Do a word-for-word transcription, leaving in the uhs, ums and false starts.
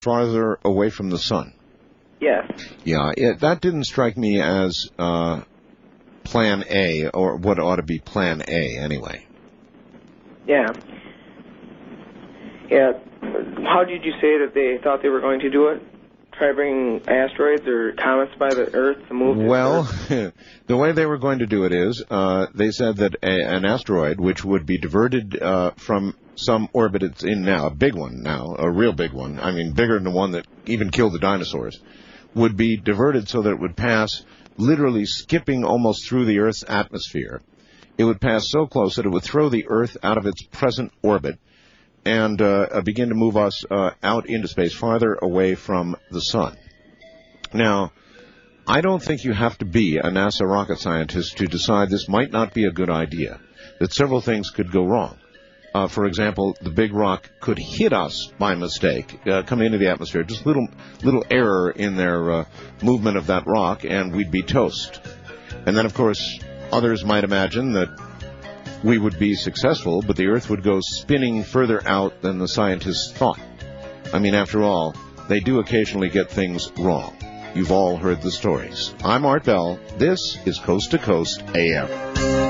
farther away from the sun. Yes. Yeah, it, that didn't strike me as uh, Plan A, or what ought to be Plan A, anyway. Yeah. Yeah. How did you say that they thought they were going to do it? Try bringing asteroids or comets by the Earth to move? Well, the way they were going to do it is, uh, they said that a, an asteroid, which would be diverted uh, from some orbit it's in now, a big one now, a real big one, I mean bigger than the one that even killed the dinosaurs, would be diverted so that it would pass, literally skipping almost through the Earth's atmosphere. It would pass so close that it would throw the Earth out of its present orbit and uh, begin to move us uh, out into space, farther away from the sun. Now, I don't think you have to be a NASA rocket scientist to decide this might not be a good idea, that several things could go wrong. Uh, for example, the big rock could hit us by mistake, uh, come into the atmosphere, just little little error in their uh, movement of that rock, and we'd be toast. And then, of course, others might imagine that we would be successful, but the Earth would go spinning further out than the scientists thought. I mean, after all, they do occasionally get things wrong. You've all heard the stories. I'm Art Bell. This is Coast to Coast A M.